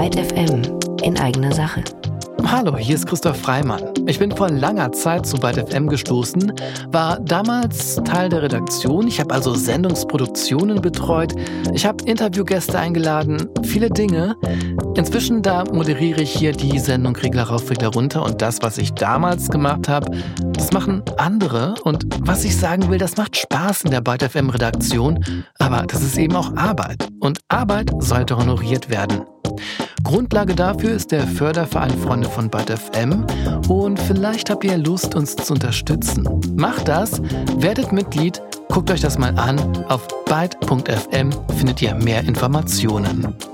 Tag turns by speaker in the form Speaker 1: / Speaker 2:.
Speaker 1: Byte FM in eigener Sache.
Speaker 2: Hallo, hier ist Christoph Freimann. Ich bin vor langer Zeit zu Byte FM gestoßen, war damals Teil der Redaktion. Ich habe also Sendungsproduktionen betreut. Ich habe Interviewgäste eingeladen, viele Dinge. Inzwischen da moderiere ich hier die Sendung Regler rauf, Regler runter. Und das, was ich damals gemacht habe, das machen andere. Und was ich sagen will, das macht Spaß in der Byte FM Redaktion. Aber das ist eben auch Arbeit. Und Arbeit sollte honoriert werden. Grundlage dafür ist der Förderverein Freunde von Byte FM und vielleicht habt ihr Lust, uns zu unterstützen. Macht das, werdet Mitglied, guckt euch das mal an. Auf byte.fm findet ihr mehr Informationen.